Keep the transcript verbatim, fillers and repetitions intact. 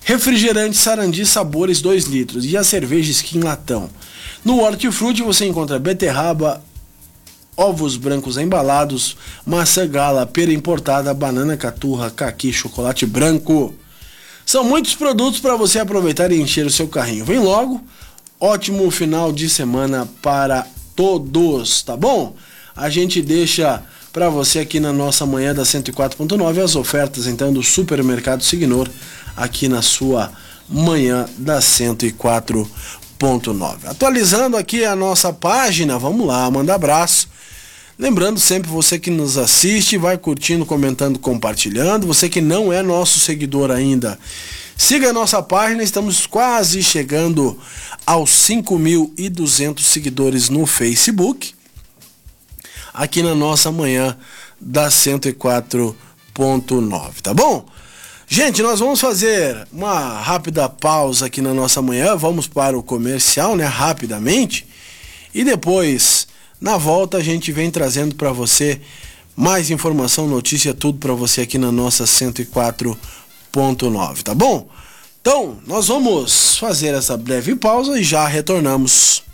Refrigerante Sarandi Sabores dois litros e a cerveja Skin latão. No Hortifruti você encontra beterraba, ovos brancos embalados, maçã gala, pera importada, banana caturra, caqui, chocolate branco. São muitos produtos para você aproveitar e encher o seu carrinho. Vem logo, ótimo final de semana para todos, tá bom? A gente deixa para você aqui na nossa manhã da cento e quatro ponto nove as ofertas então do Supermercado Signor aqui na sua manhã da cento e quatro ponto nove. Atualizando aqui a nossa página, vamos lá, manda abraço. Lembrando sempre, você que nos assiste, vai curtindo, comentando, compartilhando. Você que não é nosso seguidor ainda, siga a nossa página, estamos quase chegando aos cinco mil e duzentos seguidores no Facebook, aqui na nossa manhã da cento e quatro ponto nove, tá bom? Gente, nós vamos fazer uma rápida pausa aqui na nossa manhã, vamos para o comercial, né, rapidamente, e depois, na volta, a gente vem trazendo para você mais informação, notícia, tudo para você aqui na nossa cento e quatro ponto nove, tá bom? Então, nós vamos fazer essa breve pausa e já retornamos.